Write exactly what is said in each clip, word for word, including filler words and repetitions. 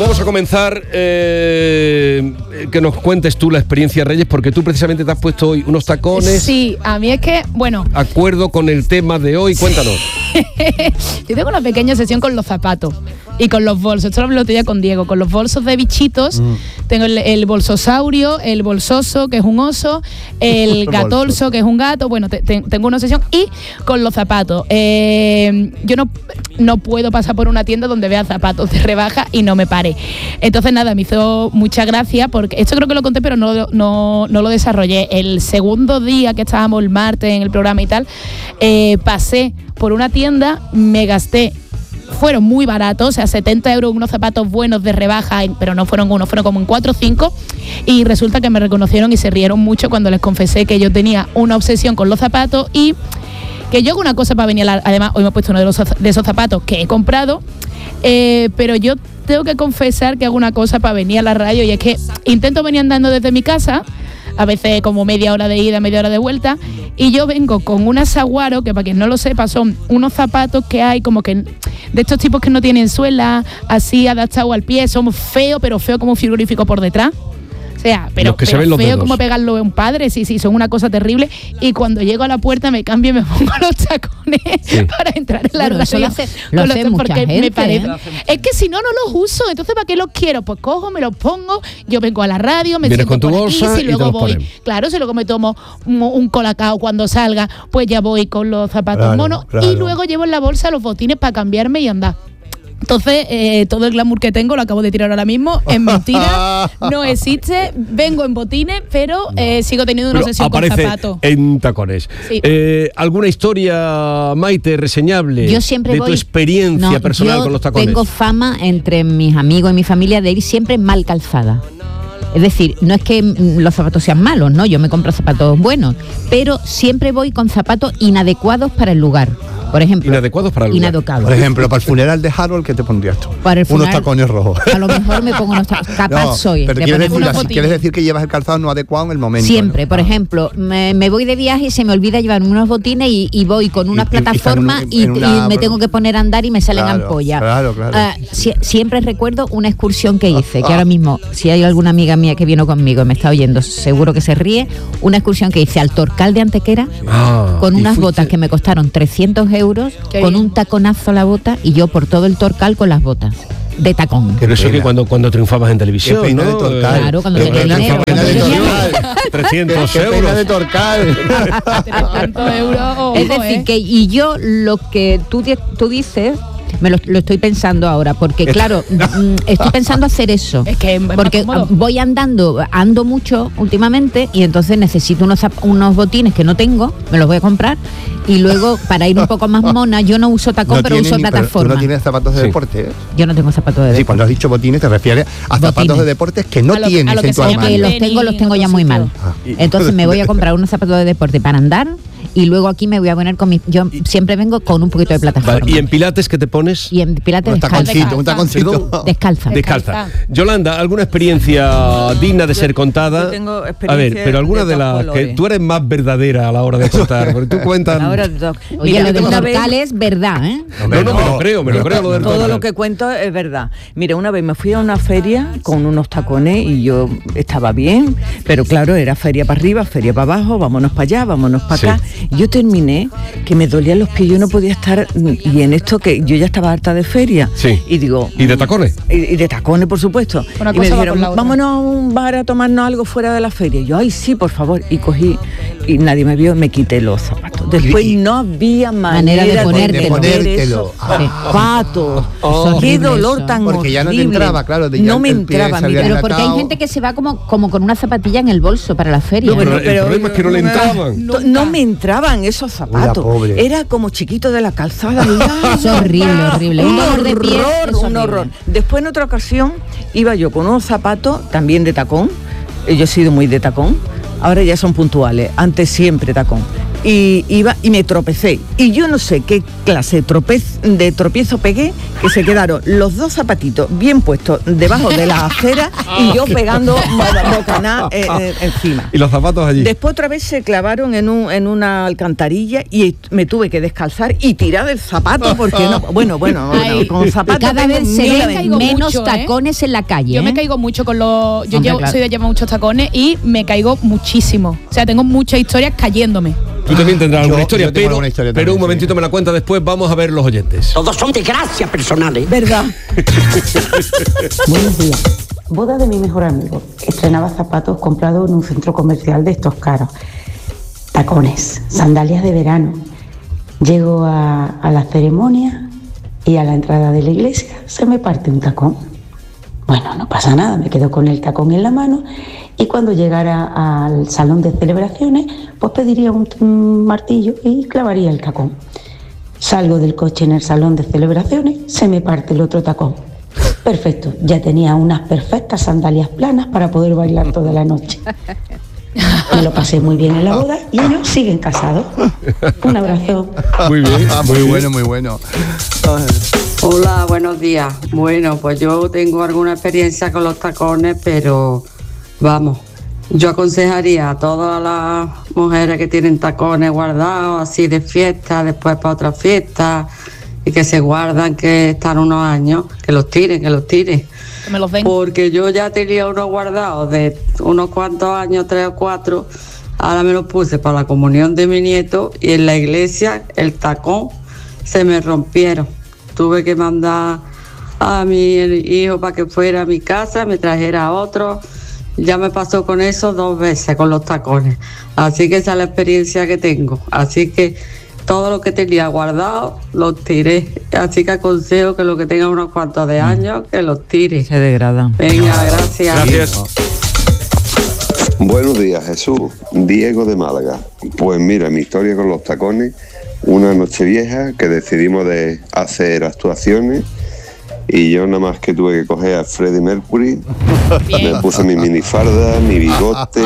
vamos a comenzar, eh, que nos cuentes tú la experiencia Reyes, porque tú precisamente te has puesto hoy unos tacones. Sí, a mí es que, bueno... Acuerdo con el tema de hoy, cuéntanos. Yo tengo una pequeña sesión con los zapatos y con los bolsos. Esto lo hablé otro día con Diego, con los bolsos de bichitos. Mm. Tengo el, el bolsosaurio, el bolsoso, que es un oso, el gatolso, que es un gato. Bueno, te, te, tengo una sesión. Y con los zapatos. Eh, yo no, no puedo pasar por una tienda donde vea zapatos de rebaja y no me pare. Entonces, nada, me hizo mucha gracia, porque esto creo que lo conté, pero no, no, no lo desarrollé. El segundo día que estábamos el martes en el programa y tal, eh, pasé por una tienda, me gasté, fueron muy baratos, o sea, setenta euros unos zapatos buenos de rebaja, pero no fueron uno, fueron como en cuatro o cinco, y resulta que me reconocieron y se rieron mucho cuando les confesé que yo tenía una obsesión con los zapatos y que yo hago una cosa para venir a la, además hoy me he puesto uno de, los, de esos zapatos que he comprado, eh, pero yo tengo que confesar que hago una cosa para venir a la radio, y es que intento venir andando desde mi casa, a veces como media hora de ida, media hora de vuelta, y yo vengo con una Saguaro, que para quien no lo sepa son unos zapatos que hay como que de estos tipos que no tienen suela, así adaptados al pie, son feos, pero feo como un frigorífico por detrás. O sea, pero, que pero feo como pegarlo a un padre, sí, sí, son una cosa terrible. Y cuando llego a la puerta me cambio y me pongo los tacones, sí, para entrar en la bueno, radio. Eso lo hace, lo hace los, mucha porque gente, me parece, ¿eh? Es que si no, no los uso. Entonces, ¿para qué los quiero? Pues cojo, me los pongo, yo vengo a la radio, me vienes siento con tu por aquí, bolsa si y luego te los voy, ponen. Claro, si luego me tomo un, un colacao cuando salga, pues ya voy con los zapatos Claro, monos, claro. y luego llevo en la bolsa los botines para cambiarme y andar. Entonces, eh, todo el glamour que tengo lo acabo de tirar ahora mismo, es mentira, no existe, vengo en botines, pero eh, sigo teniendo una Pero obsesión con aparece zapatos. en tacones. Sí. Eh, ¿Alguna historia, Maite, reseñable Yo siempre de voy, tu experiencia no, personal yo con los tacones? Tengo fama entre mis amigos y mi familia de ir siempre mal calzada. Es decir, no es que los zapatos sean malos, ¿no? Yo me compro zapatos buenos, pero siempre voy con zapatos inadecuados para el lugar. Por ejemplo, inadecuados para el lugar. Inadecuados. Por ejemplo, para el funeral de Harold, ¿qué te pondrías tú? Para el Unos funeral, tacones rojos. A lo mejor me pongo unos tacones. Capaz No, soy. pero de quieres ponerme decir, unos así, quieres decir que llevas el calzado no adecuado en el momento. Siempre, ¿no? por ejemplo, me, me voy de viaje y se me olvida llevarme unos botines y, y voy con unas Y- y- y plataformas están y, en una- y me tengo que poner a andar y me salen Claro, ampollas. claro, claro. Ah, si- siempre recuerdo una excursión que hice, que ahora mismo, si hay alguna amiga mía que vino conmigo y me está oyendo, seguro que se ríe, una excursión que hice al Torcal de Antequera, Ah, con y unas fuiste- botas que me costaron trescientos euros, Qué con bien. un taconazo a la bota y yo por todo el Torcal con las botas de tacón. Pero eso pena. que cuando, cuando triunfabas en televisión, Qué pena ¿no? de Torcal. Claro, cuando Eh, tenía eh, dinero, triunfabas en cuando tenía televisión, trescientos Qué pena euros. de Torcal. trescientos euros, ojo, Es decir, eh. que y yo lo que tú, di- tú dices, me lo, lo estoy pensando ahora, porque claro, mm, estoy pensando hacer eso. Es que es más porque cómodo. voy andando, ando mucho últimamente y entonces necesito unos, zap- unos botines que no tengo, me los voy a comprar y luego para ir un poco más mona, yo no uso tacón, No pero tienes uso ni- pero plataforma. Tú no tienes zapatos de Sí. deporte, ¿eh? Yo no tengo zapatos de Sí, deporte. cuando has dicho botines te refieres a zapatos Botines. de deportes que no A lo que- a tienes lo que en tu se O llama que armario. los tengo, los tengo ya en muy otro mal. Ah. Entonces me voy a comprar unos zapatos de deporte para andar y luego aquí me voy a poner con mis... Yo siempre vengo con un poquito de plataforma. Vale, ¿y en pilates qué te pones? Y en pilates Un descalza. taconcito, un taconcito. Descalza. Descalza. Descalza. Yolanda, ¿alguna experiencia digna de ser contada? yo tengo A ver, experiencia pero alguna de de todos las que colores. tú eres más verdadera a la hora de contar, porque tú cuentas... Ahora, do- Oye, Mira, lo del una vez- Torcal es verdad, ¿eh? No, no, me lo creo, me lo creo lo del todo Torcal. lo que cuento es verdad. Mira, una vez me fui a una feria con unos tacones y yo estaba bien, pero claro, era feria para arriba, feria para abajo, vámonos para allá, vámonos para Sí. acá. Y yo terminé que me dolían los pies, yo no podía estar, y en esto que yo ya estaba harta de feria. Sí. Y digo... ¿Y de tacones? Y, y de tacones, por supuesto. Una y me cosa va dijeron, con la otra. vámonos a un bar a tomarnos algo fuera de la feria. Y yo, ay, sí, por favor. Y cogí, y nadie me vio, me quité los zapatos. Después Y- y- no había manera, Manera de de ponértelo. poner ponértelo. esos Ah. zapatos. Oh. Qué Horrible dolor eso. tan Porque ya no te horrible. entraba, claro, de ya no me el pie entraba, salía mira. Pero porque hay Atado. gente que se va como, como con una zapatilla en el bolso para la feria. No, Pero ¿no? el problema es que no le entraban. To- No me entraban esos zapatos. pobre. Era como chiquito de la calzada. Es horrible, horrible. Un Un dolor de pies horror, es un horrible. horror. Después en otra ocasión iba yo con unos zapatos también de tacón. Eh, Yo he sido muy de tacón. Ahora ya son puntuales. Antes siempre tacón. y iba y me tropecé. Y yo no sé qué clase de, tropez, de tropiezo pegué, que se quedaron los dos zapatitos bien puestos debajo de la acera y yo pegando bocaná eh, eh, encima. Y los zapatos allí. Después otra vez se clavaron en, un, en una alcantarilla y me tuve que descalzar y tirar el zapato porque no. Bueno, bueno, Ay, con zapatos. Cada vez se me ven caigo menos mucho, ¿eh? tacones en la calle. Yo ¿eh? me caigo mucho con los... Yo Hombre, llevo, claro. soy de llevar muchos tacones y me caigo muchísimo. O sea, tengo muchas historias cayéndome. Tú también tendrás alguna Yo- historia, yo tengo pero, alguna historia pero también, un momentito sí. me la cuenta después, vamos a ver los oyentes. Todos son desgracias personales. ¿Verdad? Buenos días. Boda de mi mejor amigo. Estrenaba zapatos comprados en un centro comercial de estos caros. Tacones, sandalias de verano. Llego a, a la ceremonia y a la entrada de la iglesia se me parte un tacón. Bueno, no pasa nada, me quedo con el tacón en la mano y cuando llegara al salón de celebraciones, pues pediría un, un martillo y clavaría el tacón. Salgo del coche en el salón de celebraciones, se me parte el otro tacón. Perfecto, ya tenía unas perfectas sandalias planas para poder bailar toda la noche. Me lo pasé muy bien en la boda y ellos siguen casados. Un abrazo. Muy bien, Ah, muy bueno, muy bueno. Hola, buenos días. Bueno, pues yo tengo alguna experiencia con los tacones, pero vamos, yo aconsejaría a todas las mujeres que tienen tacones guardados así de fiesta, después para otra fiesta y que se guardan, que están unos años, que los tiren, que los tiren. Que me los den. Porque yo ya tenía unos guardados de unos cuantos años, tres o cuatro, ahora me los puse para la comunión de mi nieto y en la iglesia el tacón se me rompieron. Tuve que mandar a mi hijo para que fuera a mi casa, me trajera otro. Ya me pasó con eso dos veces, con los tacones. Así que esa es la experiencia que tengo. Así que todo lo que tenía guardado, los tiré. Así que aconsejo que lo que tenga unos cuantos de años, que los tire. Se degradan. Venga, gracias. Gracias. Buenos días, Jesús. Diego de Málaga. Pues mira, mi historia con los tacones, una noche vieja que decidimos de hacer actuaciones y yo nada más que tuve que coger a Freddie Mercury, Bien. me puse mi minifalda, mi bigote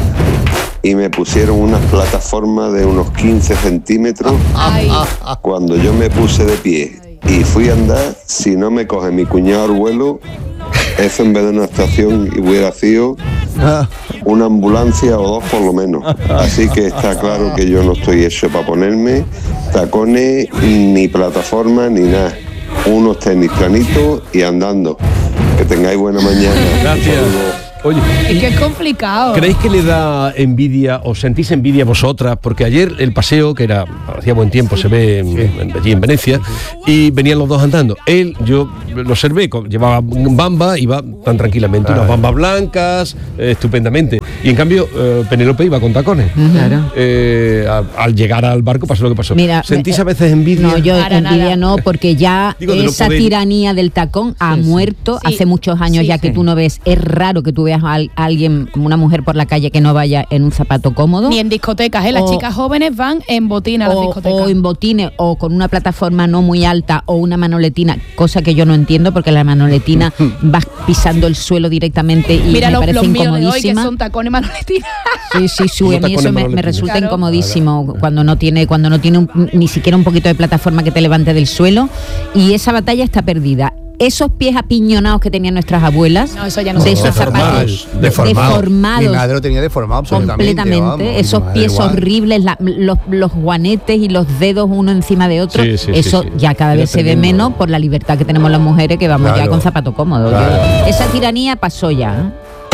y me pusieron unas plataformas de unos quince centímetros. Ay, Cuando yo me puse de pie y fui a andar, si no me coge mi cuñado al vuelo, eso en vez de una estación hubiera sido una ambulancia o dos por lo menos. Así que está claro que yo no estoy hecho para ponerme tacones, ni plataforma, ni nada. Unos tenis planitos y andando. Que tengáis buena mañana. Gracias. Oye, es que es complicado. ¿creéis que le da envidia o sentís envidia vosotras? Porque ayer el paseo, que era hacía buen tiempo, se ve en, en- allí en Venecia, y venían los dos andando. Él, yo lo observé, con- llevaba bamba, iba tan tranquilamente, unas bambas blancas, eh, estupendamente. Y en cambio, eh, Penélope iba con tacones. Claro. Eh, a- al llegar al barco pasó lo que pasó. Mira, ¿Sentís me- a veces envidia? No, yo Para envidia nada. no, porque ya Digo, de no esa poder- tiranía del tacón ha Sí, sí. muerto Sí. hace muchos años Sí, ya que sí. tú no ves. Es raro que tú veas a, al- a alguien, una mujer por la calle que no vaya en un zapato cómodo. Ni en discotecas, ¿eh? Las O- chicas jóvenes van en botina a las O, discotecas. o en botines o con una plataforma no muy alta o una manoletina, cosa que yo no entiendo porque la manoletina vas pisando el suelo directamente y Mira me los, parece los míos de hoy que incomodísima. son tacones manoletinas. Sí, sí, sí, Unos a mí tacones eso me, me manoletinas. resulta Claro. incomodísimo cuando no tiene, cuando no tiene un- ni siquiera un poquito de plataforma que te levante del suelo, y esa batalla está perdida. Esos pies apiñonados que tenían nuestras abuelas, No, eso ya no de se esos usa. zapatos Deformado. deformados, Mi madre lo tenía deformado absolutamente. completamente, vamos, esos mi madre pies igual. horribles, la- los, los guanetes y los dedos uno encima de otro, Sí, sí, sí, eso sí. ya cada Era vez se ve tremendo. menos por la libertad que tenemos las mujeres, que vamos ya Claro. con zapato cómodo. Claro. Esa tiranía pasó ya, ¿eh?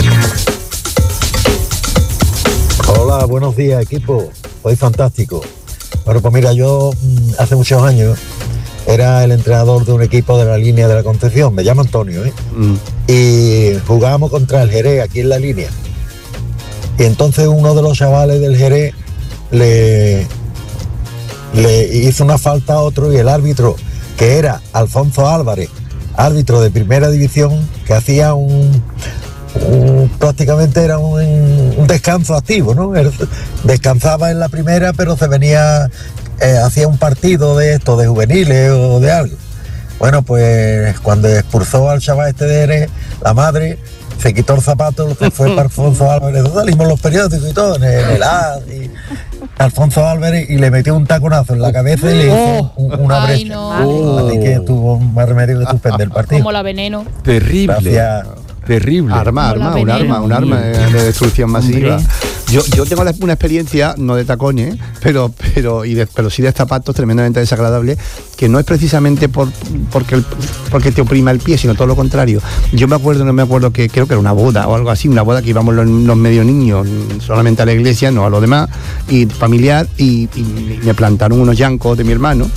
Hola, buenos días, equipo. Soy fantástico. Bueno, pues mira, yo mm, hace muchos años era el entrenador de un equipo de la línea de la Concepción. Me llamo Antonio, ¿eh? Y jugábamos contra el Jerez aquí en la línea. Y entonces uno de los chavales del Jerez le, le hizo una falta a otro y el árbitro, que era Alfonso Álvarez, árbitro de primera división, que hacía un, un- prácticamente era un, un descanso activo, ¿no? Él descansaba en la primera, pero se venía, eh, hacía un partido de esto, de juveniles o de algo. Bueno, pues cuando expulsó al chaval este de Jerez, la madre se quitó el zapato, se fue para Alfonso Álvarez, salimos los periódicos y todo, en el, en el A, y Alfonso Álvarez y le metió un taconazo en la cabeza y le hizo un- una Ay, brecha. no. Así que tuvo más remedio que suspender el partido. Como la veneno. Terrible. Gracias. Terrible. Arma, Como la arma, un veneno. arma, un arma de, de destrucción masiva. Yo, yo tengo la- una experiencia, no de tacones, pero, pero, y de- pero sí de zapatos tremendamente desagradable, que no es precisamente por, porque, el- porque te oprima el pie, sino todo lo contrario. Yo me acuerdo, no me acuerdo que creo que era una boda o algo así, una boda que íbamos los, los medio niños, solamente a la iglesia, no a lo demás, y familiar, y, y me plantaron unos yancos de mi hermano.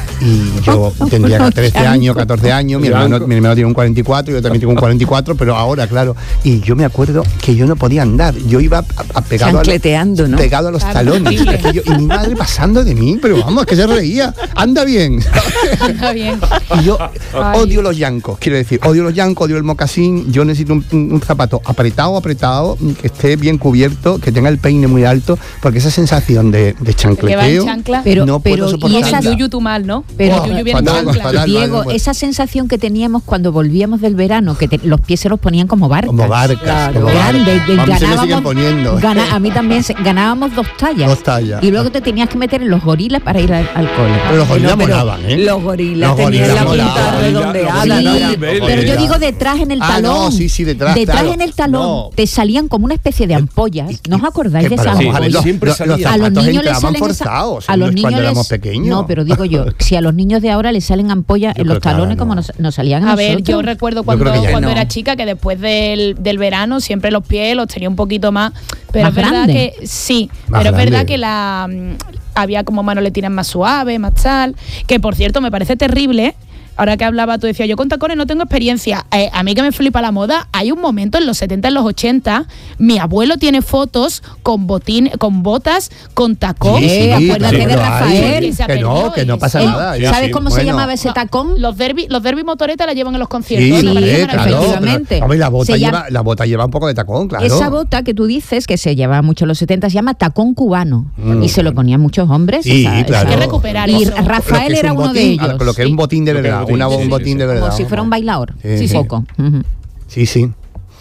Y yo tendría trece años, catorce años, mi hermano, mi hermano tiene un cuarenta y cuatro, yo también tengo un cuarenta y cuatro, pero ahora, claro. Y yo me acuerdo que yo no podía andar, yo iba a, a pegado, a los, Chancleteando, ¿no? pegado a los Ah, talones. horrible. Es que yo- y mi madre pasando de mí, pero vamos, que se reía. Anda bien. Está bien. Y yo Ay. odio los yancos, quiero decir, odio los yancos, odio el mocasín. Yo necesito un, un- un zapato apretado, apretado, que esté bien cubierto, que tenga el peine muy alto, porque esa sensación de, de Que va en chancleteo chancla. Pero, no puedo pero y soportarla. esas El yuyu tú mal, ¿no? Pero- el yuyu viene en fatal, chancla. fatal. Diego, no, no, esa sensación que teníamos cuando volvíamos del verano, que te- los pies se los ponían como barcas. Como barcas, como Grandes, barcas. A mí se me siguen ganábamos- poniendo. gana- a mí también se- ganábamos dos tallas. Dos tallas. Y luego te tenías que meter en los gorilas para ir al, al cole. Pero los gorilas No, pero molaban, ¿eh? Los gorilas Los tenían gorilas la punta molaban. redondeada. Sí, Ala, no, ¿no? nivel, pero yo Gorila. digo detrás en el Ah, talón. no, sí, sí, detrás, claro. en el talón No. te salían como una especie de ampollas. ¿No os acordáis Que de para- esas Sí, vamos a ver, ampollas? los, siempre los- los salía. A los zapatos niños les entraban salen esa- forzados a los niños cuando les- éramos pequeños. No, pero digo yo, si a los niños de ahora les salen ampollas Yo en creo los que ahora talones no. como nos, nos salían a A ver, nosotros. yo recuerdo Yo cuando, creo que ya cuando no. era chica que después del, del verano siempre los pies los tenía un poquito más. Pero ¿Más es verdad grande? que sí, Más pero es verdad grande. que la mm, había como manoletinas más suaves, más tal. Que por cierto me parece terrible. Ahora que hablaba, tú decías, yo con tacones no tengo experiencia. Eh, a mí que me flipa la moda, hay un momento en los setenta, en los ochenta, mi abuelo tiene fotos con botín, con botas, con tacón. Sí, acuérdate sí, de lo hay. Rafael. Que se Que no, apeló que no y- pasa Eh, nada. ya, ¿Sabes sí, cómo se bueno. llamaba ese tacón? Los derby, los derby motoreta la llevan en los Sí, conciertos. me parece hombre, maravilloso. claro, Efectivamente. pero, hombre, la bota, Se lleva, llama- la bota lleva un poco de tacón, claro. Esa bota que tú dices, que se llevaba mucho en los setenta, se llama tacón cubano. Mm. Y se lo ponían muchos hombres. Sí, esa- claro. esa- Hay que recuperar Y eso. Rafael Lo que es era un uno de botín, ellos. Lo que es un botín de Lo que es verdad, botín, una- sí, un sí, botín sí. de verdad. Como si fuera un bailador. Sí, un sí. poco. Ujú. Sí, sí.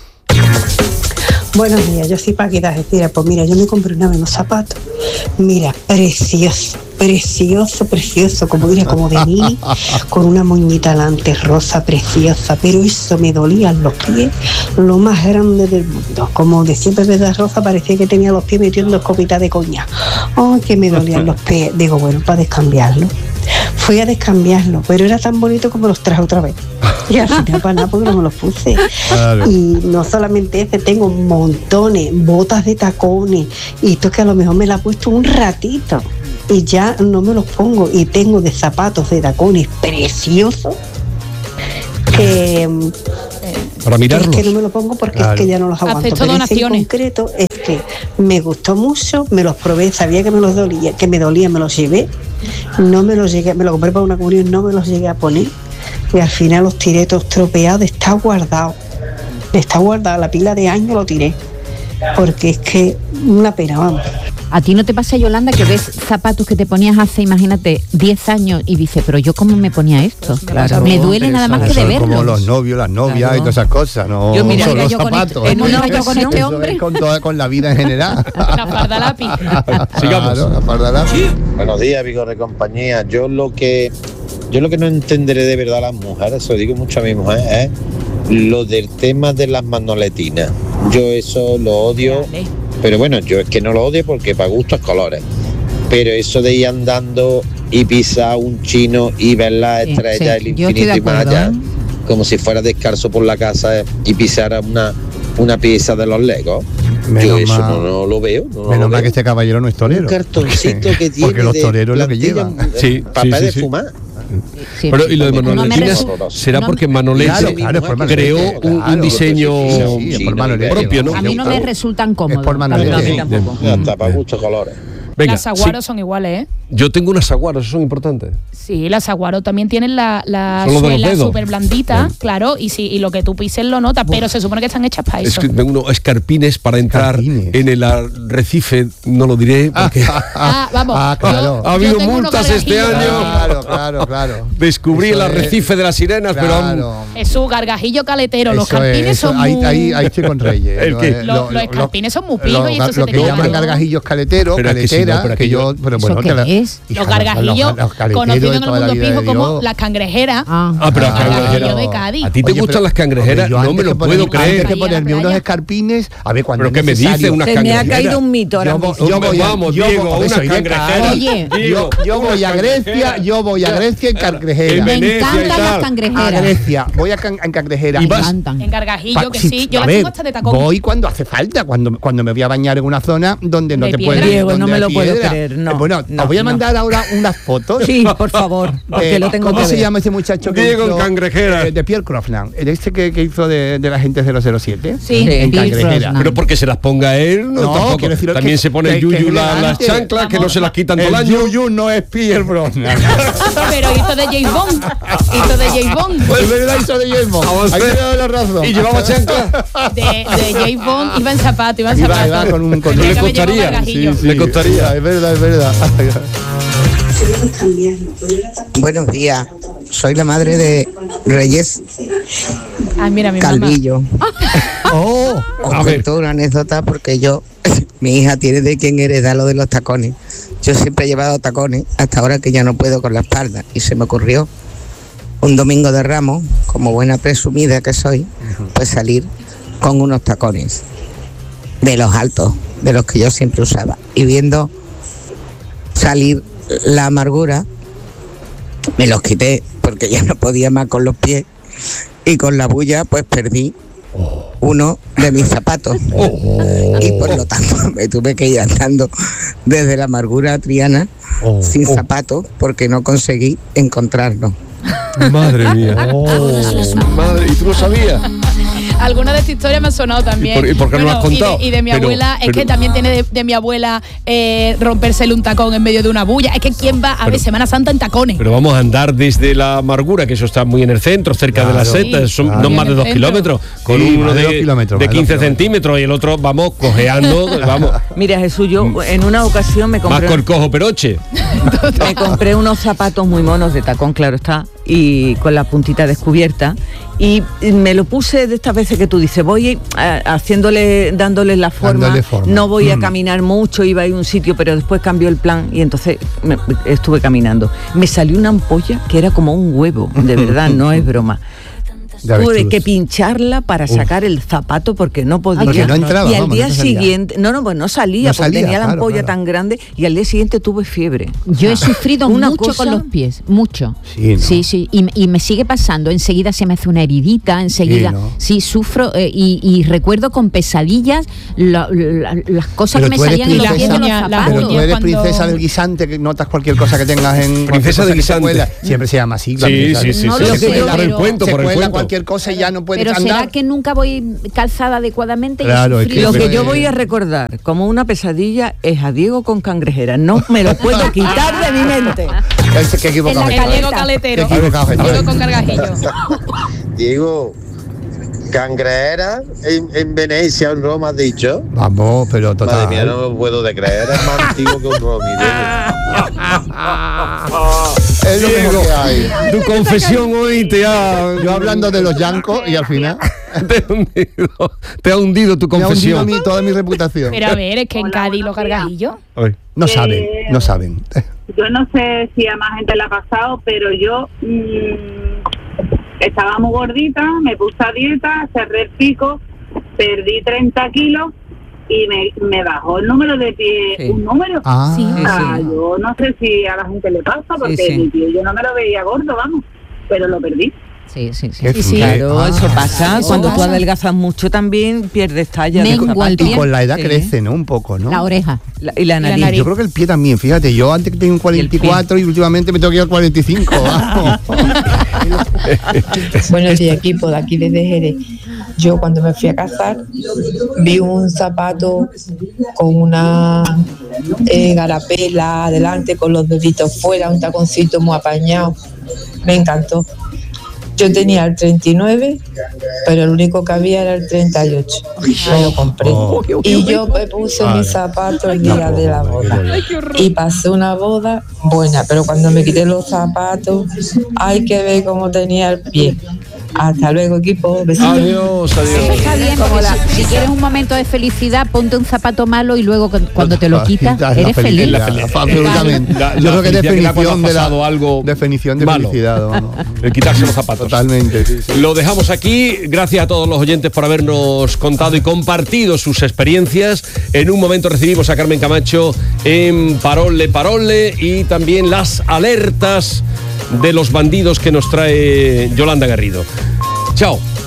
Buenos días, yo soy Paquita Gestira. Pues mira, yo me compré una vez unos zapatos. Mira, precioso, precioso, precioso, como diría, como de mini, con una moñita delante rosa, preciosa. Pero eso me dolían los pies, lo más grande del mundo. Como decía Pepe de Rosa, parecía que tenía los pies metiendo escopita de coña. ¡Ay, que me dolían los pies! Digo, bueno, para descambiarlo. Fui a descambiarlo, pero era tan bonito como los traje otra vez. Y al final para nada porque no me los puse. Claro. Y no solamente ese, tengo montones, botas de tacones, y esto que a lo mejor me la he puesto un ratito y ya no me los pongo. Y tengo de zapatos de tacones preciosos que, Para que es mirarlos. que no me los pongo porque Claro. es que ya no los aguanto. Acepto Pero ese en donaciones. concreto es que me gustó mucho, me los probé, sabía que me los dolía, que me dolía, me los llevé, no me los llegué, me lo compré para una comunión, no me los llegué a poner y al final los tiré todos tropeados, está guardado, está guardado, la pila de años lo tiré, porque es que una pena, vamos. ¿A ti no te pasa, Yolanda, que ves zapatos que te ponías hace, imagínate, diez años y dices, pero yo cómo me ponía esto? Claro. Me duele Pero nada eso- más que Eso de es como verlos. los novios, las novias Claro. y todas esas cosas, no Yo, mira, son mira, los yo con zapatos. este- ¿cómo iba yo con este Eso hombre? es con, toda- con la vida en general. La farda lápiz. Sigamos. Claro, la farda lápiz. Buenos días, amigos de compañía. Yo lo que yo lo que no entenderé de verdad a las mujeres, se lo digo mucho a mi mujer, es lo del tema de las manoletinas. Yo eso lo odio, pero bueno, yo es que no lo odio porque para gustos colores. Pero eso de ir andando y pisar un chino y ver las Sí, estrellas, sí, el yo estoy infinito de y más acuerdo, allá, ¿eh? como si fuera descalzo por la casa y pisara una, una pieza de los Legos. Menos Yo eso mal. no, no lo veo. No lo Menos mal veo. que este caballero no es torero. Un cartoncito que tiene Porque los de toreros es lo que plantilla, llevan. Sí, papel sí, sí, de sí. fumar. Sí. Pero y lo de No me Manoletinas resu- será no- porque Manolete Claro, claro, es por Manolete, creó un, un claro. diseño Sí, sí, por sí, Manolete. propio, ¿no? A mí no me resultan cómodos. por Manolete. la verdad. A mí tampoco. Ya está, para gustos colores. Venga, Las aguaros sí. son iguales, ¿eh? Yo tengo unas aguaros, eso son importantes. Sí, las aguaros también tienen la, la Son los de los suela dedos. súper blandita, claro, y sí, y lo que tú pises lo notas, pero se supone que están hechas para Es eso. que tengo unos escarpines para entrar Escarpines. en el arrecife, no lo diré porque Ah, vamos. Ah, claro. ha yo habido tengo unos multas este gargajillos. año. Claro, claro, claro. Descubrí Eso el es- arrecife de las sirenas, pero aún- Claro. Jesús, gargajillo caletero, los Eso es, carpines eso, son ahí, muy... ahí, ahí estoy con Reyes. ¿El Lo- qué? eh, Los- los escarpines son muy pijos lo- y eso se Lo te que queda llaman todo. gargajillos caleteros, Pero es que si caleteras, cangrejera, pero que yo, pero bueno, ¿Eso que la- qué es? hija, Los gargajillos, los caleteros conocidos de en el toda la mundo vida pijo de como Dios. las cangrejeras. Ah, pero Los las gargajillos cangrejeras. de Cádiz. ¿A ti te Oye, gustan pero- las cangrejeras? Hombre, yo No antes me lo que puedo poner- Antes creer. que ponerme Para unos allá. escarpines, a ver, cuando ¿Pero qué me es necesario. dice unas Se me ha cangrejeras? caído un mito ahora Yo, voy- mismo. yo voy a, Vamos, yo, Diego, hombre, unas soy de cangrejeras. Cádiz. Oye. yo, yo voy a unas Grecia, cangrejeras. yo voy a Grecia en En cangrejera. Me Venecia y encantan tal. las A cangrejeras. Grecia, voy a can- en cangrejera. Y Me vas- encantan. En gargajillo, Pa- que sí, sí. Yo a las ver, tengo hasta de tacón. voy cuando hace falta, cuando, cuando me voy a bañar en una zona donde no ¿De te piedra? puedes. Diego, no donde me hay lo puedo piedra. creer, no, Eh, bueno, no, os voy a no. mandar ahora unas fotos. Sí, por favor, porque Eh, lo tengo ¿Cómo que se ver. llama ese muchacho que Diego en hizo, cangrejera. eh, de Pierre Crofland, el este que, que hizo de, de la gente cero cero siete. Sí. En Pierre cangrejera. Crofland. Pero porque se las ponga él, no, No, tampoco. quiero decir También que- se pone el que- que yuyu es la- las elegante. chanclas, que no se las quitan todo el El año. yuyu no es Pierre Brosnan. Pero hizo de James Bond. Hizo de James Bond. Es verdad, hizo de James Bond. Avancé. Ahí te doy la razón. Y llevaba chanclas. De, de James Bond. Iba en zapato, iba en Iba, zapato. iba con un- con- Tenía le que haber llevado costaría. gargajillo. Le costaría. Es verdad, es verdad. Buenos días, soy la madre de Reyes Ay, mira, mi mamá. Calvillo. Oh, Os a ver. cuento una anécdota porque yo, mi hija tiene de quien heredar lo de los tacones. Yo siempre he llevado tacones, hasta ahora que ya no puedo con la espalda. Y se me ocurrió un domingo de Ramos, como buena presumida que soy, pues salir con unos tacones de los altos, de los que yo siempre usaba. Y viendo salir la amargura, me los quité porque ya no podía más con los pies y con la bulla pues perdí uno de mis zapatos y por lo tanto me tuve que ir andando desde la amargura a Triana sin zapatos porque no conseguí encontrarlo. Madre mía. Madre, ¿y tú lo sabías? Alguna de estas historias me ha sonado también. ¿Y por- y por qué no lo has y de- contado? Y de, mi Pero- abuela, es pero- que también tiene de, de mi abuela eh, rompérsele un tacón en medio de una bulla. Es que quién va a ver Pero- Semana Santa en tacones. Pero vamos a andar desde la amargura, que eso está muy en el centro, cerca de las Claro, setas, son claro. no más En de el dos centro. kilómetros, con Sí, uno más de de, dos kilómetros, de más de dos quince kilómetros. centímetros y el otro vamos cojeando, vamos, Mira, Jesús, yo en una ocasión me más compré, con el cojo peroche. me compré unos zapatos muy monos de tacón, claro está, y con la puntita descubierta. Y me lo puse de estas veces que tú dices, voy eh, haciéndole, dándole la forma, Dándole forma. no voy a Mm. caminar mucho, iba a ir a un sitio, pero después cambió el plan y entonces me- estuve caminando. Me salió una ampolla que era como un huevo, de verdad, no es broma. De Tuve avestruz. que pincharla para sacar el zapato porque no podía. Porque no entraba, y al vamos, día no salía. siguiente, no, no, pues no salía, No porque salía, tenía la claro, ampolla claro. tan grande y al día siguiente tuve fiebre. Yo he sufrido Una mucho cosa- con los pies, mucho. Sí, ¿no? sí, sí, y, y me sigue pasando. Enseguida se me hace una heridita, enseguida. Sí, Sí, ¿no? sufro eh, y, y recuerdo con pesadillas la- la- las cosas Pero que tú me eres salían en los pies de los princesa, la zapatos. Pero tú uñas eres cuando- princesa del guisante, que notas cualquier cosa que tengas en Princesa cualquier cosa del que te guisante. cuela. Siempre se llama así. la Sí, princesa sí, del- sí, No sí, lo sí, sé por yo, el pero- cuento, se por el cuela cuento. cualquier cosa y ya no puedes Pero andar. será que nunca voy calzada adecuadamente. y he Claro, es sufrido Lo que Eso yo es- voy a recordar como una pesadilla es a Diego con cangrejera. No me lo puedo quitar de mi mente. Ese que equivocado En la está. El Diego caleta. Caletero. Qué equivocado está. Diego con gargajillo. Diego, cangrejera en, en Venecia, en Roma, has dicho. Vamos, pero total. Madre mía, no me puedo de creer, es más antiguo que un Romy. Es lo mejor que hay. Tu confesión hoy te ha, Yo hablando de los yancos y al final te ha hundido, te ha hundido tu me ha hundido a confesión. mí toda mi reputación. Pero a ver, es que en Cádiz los gargajillos. Ay. No saben, no saben. Yo no sé si a más gente le ha pasado, pero yo mmm, estaba muy gordita, me puse a dieta, cerré el pico, perdí treinta kilos y me, me bajó el número de pie, Sí. un número. Ah, Sí. O sea, sí. yo no sé si a la gente le pasa, porque Sí, sí. mi pie yo no me lo veía gordo, vamos, pero lo perdí. Sí, sí, sí. Qué sí, sí. sí. Claro, Ah. eso pasa. Eso Cuando tú pasa. adelgazas mucho también pierdes talla. de Mengua el zapato. y con la edad Sí. crece, ¿no? Un poco, ¿no? La oreja. La- y la nariz. nariz. Yo creo que el pie también, fíjate, yo antes tenía un cuarenta y cuatro y, últimamente me tengo que ir al cuarenta y cinco. vamos. Buenos días, equipo de aquí desde Jerez. Yo cuando me fui a casar vi un zapato con una eh, garapela adelante con los deditos fuera, un taconcito muy apañado. Me encantó. Yo tenía el treinta y nueve, pero el único que había era el treinta y ocho. Me lo compré. Oh. Y yo me puse Vale. mis zapatos el día de la boda. Y pasé una boda buena, pero cuando me quité los zapatos, hay que ver cómo tenía el pie. Hasta luego, equipo. Besitos. Adiós, Eso adiós. está bien, porque si, si quieres un momento de felicidad, ponte un zapato malo y luego cu- cuando te lo quitas, La eres feliz. felicidad, absolutamente. La- Yo la creo que felicidad que le ha definición de pasado la algo definición de malo. felicidad. vamos. El quitarse los zapatos. Totalmente. Sí, sí. Lo dejamos aquí. Gracias a todos los oyentes por habernos contado y compartido sus experiencias. En un momento recibimos a Carmen Camacho en Parole Parole y también las alertas de los bandidos que nos trae Yolanda Garrido. Chao.